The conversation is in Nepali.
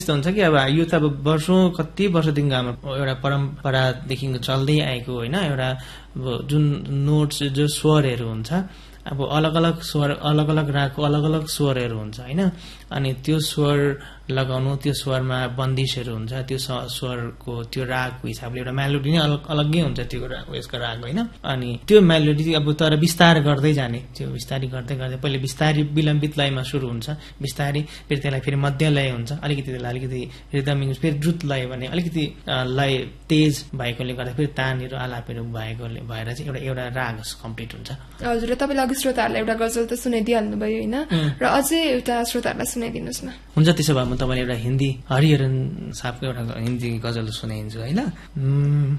यस्तो हुन्छ कि अब यो त अब वर्षौं कति वर्षदेखिको हाम्रो एउटा परम्परादेखिको चल्दै आएको होइन, एउटा अब जुन नोट्स जो स्वरहरू हुन्छ, अब अलग अलग स्वर, अलग अलग रागको अलग अलग स्वरहरू हुन्छ होइन। अनि त्यो स्वर लगाउनु, त्यो स्वरमा बन्दिसहरू हुन्छ, त्यो स्वरको त्यो रागको हिसाबले एउटा मेलोडी नै अलग्गै हुन्छ त्यो यसको राग होइन। अनि त्यो मेलोडी अब तर बिस्तार गर्दै जाने, त्यो बिस्तारै गर्दै गर्दै पहिले बिस्तारै विलम्बित लयमा सुरु हुन्छ, बिस्तारै फेरि त्यसलाई फेरि मध्य लय हुन्छ, अलिकति त्यसलाई अलिकति रिदमिङ, फेरि द्रुत लय भने अलिकति लय तेज भएकोले गर्दा फेरि तानहरू आलापहरू भएर चाहिँ एउटा राग कम्प्लिट हुन्छ। हजुर, तपाईँले अघि श्रोताहरूलाई एउटा गजल त सुनाइदिइहाल्नु भयो होइन, र अझै एउटा श्रोताहरूलाई सुनाइदिनुहोस् न। हुन्छ, त्यसो भए म तपाईँलाई एउटा हिन्दी हरिहरन साहबको एउटा हिन्दी गजल सुनाइदिन्छु होइन।